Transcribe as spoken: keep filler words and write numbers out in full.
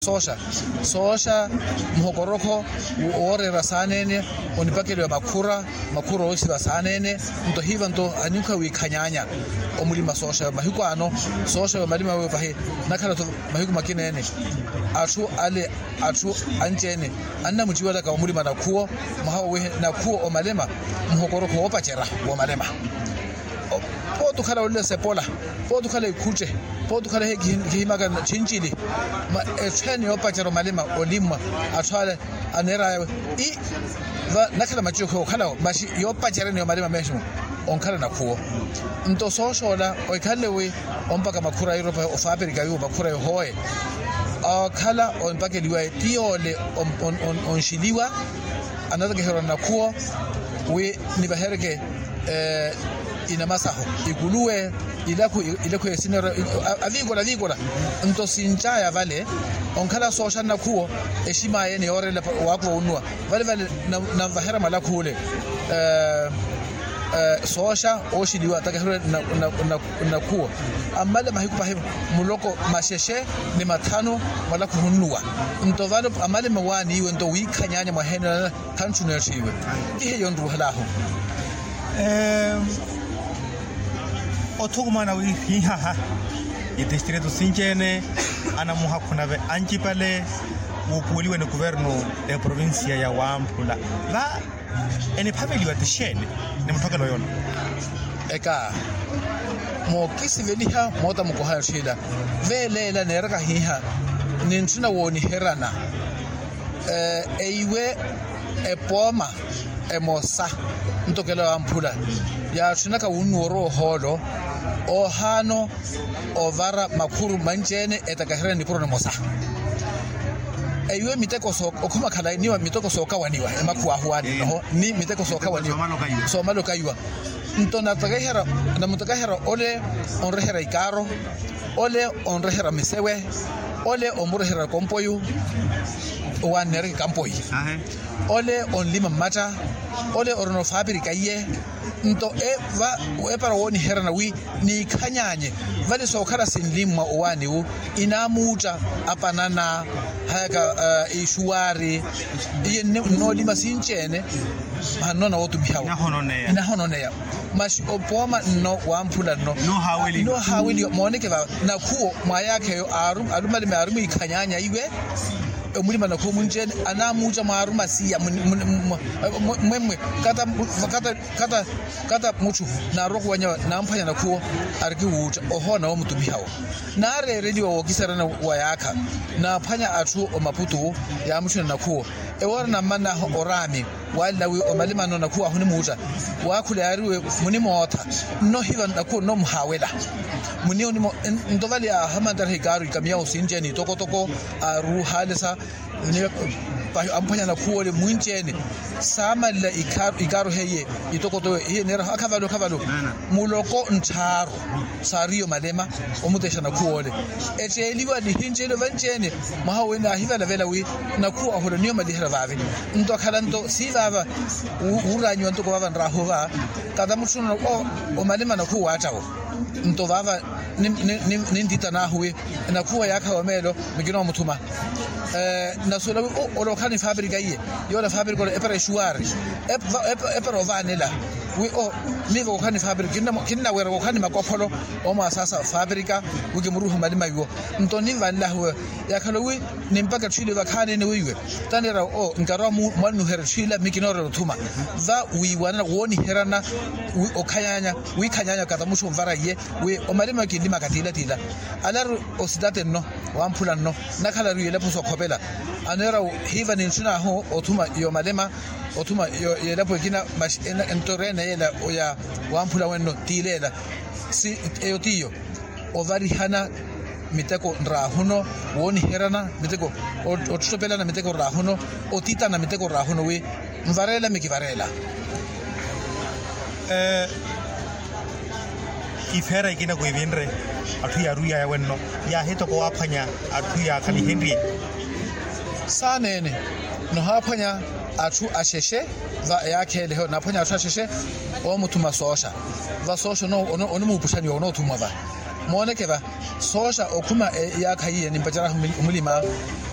sosha sosha mhokoroko ore rasanene onipakele makura makura osi rasanene ndo hiva ndo anuka wikanyanya omulima sosha mahikwano sosha malima we vahe nakhala to mahiku makinene athu ale athu anjene anna mujiwala ka omulima na kuo mahawe we na kuo omalema mhokoroko opachera omalema po tukhala ulle sepola po tukhala ikhuche po tukhala he gihimaka chinchili ma etheni opachero malema olima athwale anera I va nakhala machuko khala mashi yopachera ne malema mesho onkhala nakhuo nto soshola oikhale we ompaka makhura Europe of Africa yo makhura yo hoye akhala onpakeliwa tiole on on on shiliwa another gehero nakhuo we nibahereke eh ina masaho ikuluwe ilakho ilakho yesinero avikola vikola nto sinchaya vale onkhala sosha nakhuo eshima yene yore lapha wakho unwa vale vale na vahera malakhule eh eh sosha oshiliwa takahura na na nakhuo amale mahiku bahe muloko masheshe ni mathano malakho hunwa nto vale amale mawani iwe nto wikhanyanya mahena kanchune shiwe ihe yondu halaho eh othugumana wi hihaha idistrito sinchene ana muhakunave anchipale upuliwe ne governo de provincia ya Wampula la ene phameli wa tishene ne mthokelo yona eka mo kisiveliha mota mukoha shida velela neraka hiha nintsina woni herana eh eiwe epoma emosa ntokelo wa Wampula ya tshunaka unoro holo ohano ovara makuru manjene etakahera ni prono mosa eiwe miteko so okuma khala niwa miteko so kawaniwa emakuwa huani no ni miteko so kawaniwa so malo kaiwa ntona takahera na mutakahera ole onrehera ikaro ole onrehera misewe ole omurehera kompoyu wanere kampoyi ole onlima mata ole orno fabrika ye nto eva epara woni herana wi ni khanyanye vale so khala sinlimwa owani u inamuta apanana haka uh, ishuari ye no lima sinchene hanona wotumihawo nahononeya nahononeya mash opoma no Wampula no no haweli no haweli moneke va nakhuo mwayakhe yo arum alumali me arum ikhanyanya iwe umulima nakho munjene anamutsha maruma siya mwemwe kata kata kata kata muchu na rokwanya namphanya nakho ariki wuta ohona wo mutubihawo na rereliwa wokisarana wayakha na phanya athu omaputu ya mushena nakho ewara na mana orami wala wi omalima no nakho ahuni muta wakhule yariwe muni mota no hiva nakho no mhawela muni onimo ndovali ya hamandar higaru ikamia usinjeni toko toko aru halisa ne amphanya nakho le munjene samalla ikaru ikaru heye itokoto he nera akavalo kavalo muloko ntharo sariyo malema omutesha nakho le eteliwa ni hinjelo vanjene mahawe na hivala vela wi nakho aholo niyo malihera vave ndo khalanto sivava uranywa ntoko vava ndrahova kada mutsuno o omalema nakho watawo ndo vava ni ndita na huwe nakho yakha wamelo mikino muthuma eh nasola o olokhani fabrika iye yola fabrika ole epere shuari epere vanilla we o live khani fabrika kinna kinna wera khani makopholo o masasa fabrika uke muruhu malima yo ntoni vanilla huwe yakhalo we nimpaka tshile vakhane ne wiwe tanera o nkara mu manu hera tshila mikino ro thuma va we wana woni herana o khanyanya we khanyanya kata musho mvara ye we o malima ke ndima katila tila alaru o sidate no Wampula no nakhala ru yela puso khopela anera hiva ninchuna ho othuma yo malema othuma yo yelapo kina mash entorena yela oya Wampula wenno tilela si eyotiyo ovari hana miteko rahuno woni herana miteko otshopela na miteko rahuno otita na miteko rahuno we mvarela mikivarela eh ifera ikina ko ivinre athu ya ruya ya wenno ya heto ko aphanya athu ya khali henry sanene no haphanya athu asheshe va yakhele ho naphanya athu asheshe o muthuma sosha va sosha no ono mupushani ono thuma va moneke va sosha okhuma yakhayiye nimpatshara umulima